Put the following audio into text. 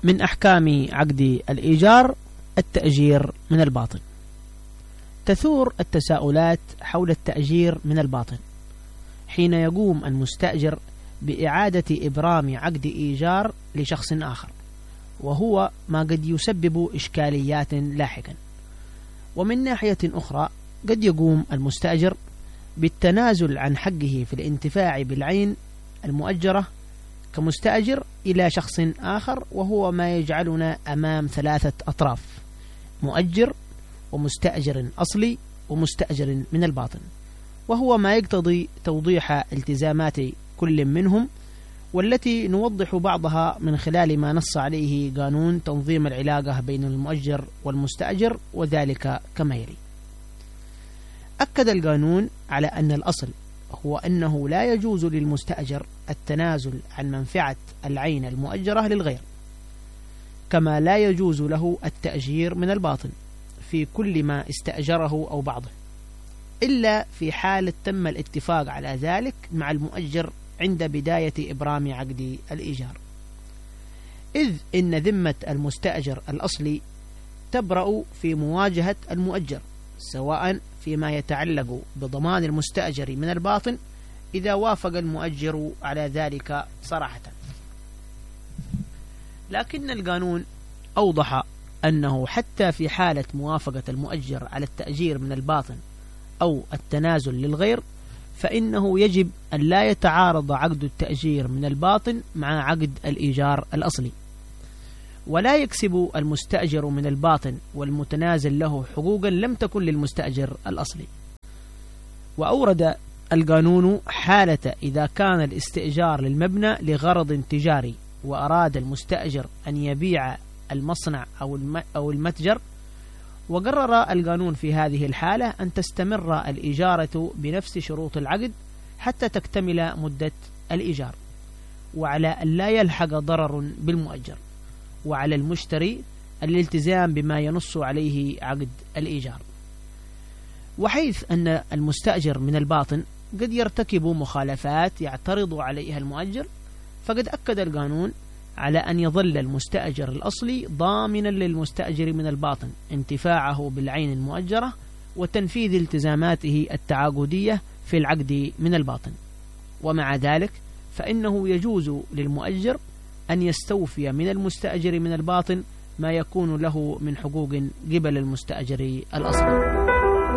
من أحكام عقد الإيجار التأجير من الباطن. تثور التساؤلات حول التأجير من الباطن حين يقوم المستأجر بإعادة إبرام عقد إيجار لشخص آخر، وهو ما قد يسبب إشكاليات لاحقا. ومن ناحية أخرى قد يقوم المستأجر بالتنازل عن حقه في الانتفاع بالعين المؤجرة كمستأجر إلى شخص آخر، وهو ما يجعلنا أمام ثلاثة أطراف: مؤجر ومستأجر أصلي ومستأجر من الباطن، وهو ما يقتضي توضيح التزامات كل منهم، والتي نوضح بعضها من خلال ما نص عليه قانون تنظيم العلاقة بين المؤجر والمستأجر، وذلك كما يلي. أكد القانون على أن الأصل هو أنه لا يجوز للمستأجر التنازل عن منفعة العين المؤجرة للغير، كما لا يجوز له التأجير من الباطن في كل ما استأجره أو بعضه، إلا في حالة تم الاتفاق على ذلك مع المؤجر عند بداية إبرام عقد الإيجار، إذ إن ذمة المستأجر الأصلي تبرأ في مواجهة المؤجر، سواء فيما يتعلق بضمان المستأجر من الباطن إذا وافق المؤجر على ذلك صراحة. لكن القانون أوضح أنه حتى في حالة موافقة المؤجر على التأجير من الباطن أو التنازل للغير، فإنه يجب أن لا يتعارض عقد التأجير من الباطن مع عقد الإيجار الأصلي، ولا يكسب المستأجر من الباطن والمتنازل له حقوقا لم تكن للمستأجر الأصلي. وأورد القانون حالة إذا كان الاستئجار للمبنى لغرض تجاري وأراد المستأجر أن يبيع المصنع أو المتجر، وقرر القانون في هذه الحالة أن تستمر الإجارة بنفس شروط العقد حتى تكتمل مدة الإيجار، وعلى أن لا يلحق ضرر بالمؤجر، وعلى المشتري الالتزام بما ينص عليه عقد الإيجار. وحيث أن المستأجر من الباطن قد يرتكب مخالفات يعترض عليها المؤجر، فقد أكد القانون على أن يظل المستأجر الأصلي ضامنا للمستأجر من الباطن انتفاعه بالعين المؤجرة وتنفيذ التزاماته التعاقدية في العقد من الباطن. ومع ذلك فإنه يجوز للمؤجر أن يستوفي من المستأجر من الباطن ما يكون له من حقوق قبل المستأجر الأصلي.